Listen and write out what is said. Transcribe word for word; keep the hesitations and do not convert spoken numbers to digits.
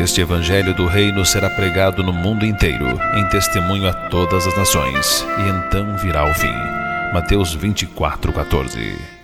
Este evangelho do reino será pregado no mundo inteiro, em testemunho a todas as nações, e então virá o fim. Mateus vinte e quatro, quatorze.